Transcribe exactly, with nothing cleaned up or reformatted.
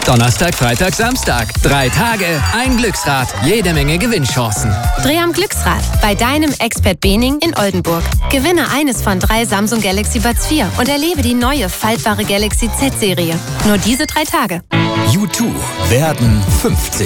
Donnerstag, Freitag, Samstag. Drei Tage, ein Glücksrad, jede Menge Gewinnchancen. Dreh am Glücksrad bei deinem Expert Bening in Oldenburg. Gewinne eines von drei Samsung Galaxy Buds vier und erlebe die neue faltbare Galaxy Z-Serie. Nur diese drei Tage. U zwei werden fünfzig.